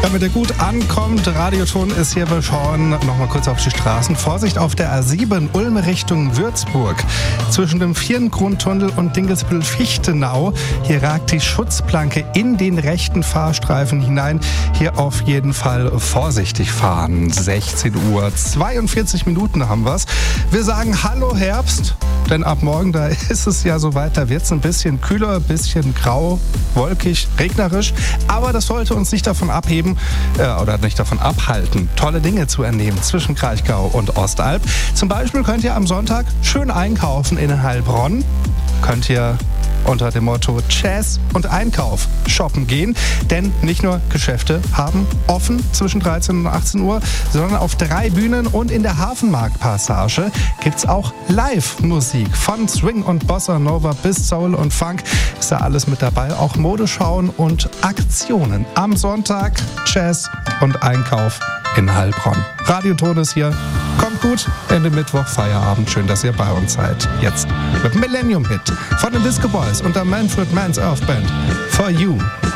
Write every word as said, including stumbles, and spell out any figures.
Damit ihr gut ankommt, Radioton ist hier, wir schauen nochmal kurz auf die Straßen. Vorsicht auf der A sieben, Ulm Richtung Würzburg. Zwischen dem Vierengrundtunnel und Dingelsbüttel-Fichtenau. Hier ragt die Schutzplanke in den rechten Fahrstreifen hinein. Hier auf jeden Fall vorsichtig fahren. sechzehn Uhr zweiundvierzig Minuten haben wir's. Wir sagen Hallo Herbst, denn ab morgen, da ist es ja soweit, da wird's ein bisschen kühler, ein bisschen grau, wolkig, regnerisch. Aber das sollte uns nicht davon abheben, äh, oder nicht davon abhalten, tolle Dinge zu ernehmen zwischen Kraichgau und Ostalb. Zum Beispiel könnt ihr am Sonntag schön einkaufen in Heilbronn. Könnt ihr unter dem Motto Jazz und Einkauf shoppen gehen. Denn nicht nur Geschäfte haben offen zwischen dreizehn und achtzehn Uhr, sondern auf drei Bühnen und in der Hafenmarktpassage gibt's auch Live-Musik. Von Swing und Bossa Nova bis Soul und Funk ist da alles mit dabei. Auch Modeschauen und Aktionen. Am Sonntag Jazz und Einkauf in Heilbronn. Radioton ist hier. Kommt gut, Ende Mittwoch, Feierabend. Schön, dass ihr bei uns seid. Jetzt mit Millennium Hit von den Disco Boys und der Manfred Mann's Earth Band. For You.